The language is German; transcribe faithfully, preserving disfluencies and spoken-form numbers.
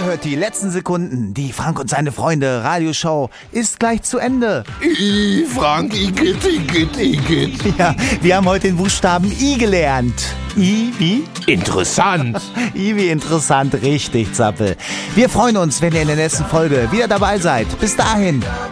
hört die letzten Sekunden. Die Frank und seine Freunde Radioshow ist gleich zu Ende. I, Frank, Igitt, Igitt, Igitt. Ja, wir haben heute den Buchstaben I gelernt. I wie? Interessant. I wie interessant, richtig, Zappel. Wir freuen uns, wenn ihr in der nächsten Folge wieder dabei seid. Bis dahin.